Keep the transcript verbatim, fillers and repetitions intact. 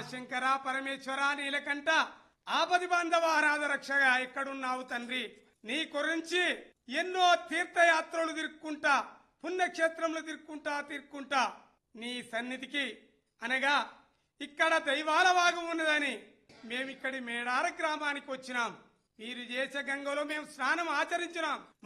శంకర పరమేశ్వర నీలకంఠ ఆపది బాంధవ ఆరాధ రక్షగా ఎక్కడున్నావు తండ్రి? నీ గురించి ఎన్నో తీర్థయాత్రలు తిరుక్కుంటా పుణ్యక్షేత్రంలో తిరుక్కుంటా తిరుక్కుంటా నీ సన్నిధికి అనగా ఇక్కడ దైవాల భాగం ఉన్నదని మేమిక్కడి మేడార గ్రామానికి వచ్చినాం. మీరు చేసే గంగలో మేము స్నానం ఆచరించినాం.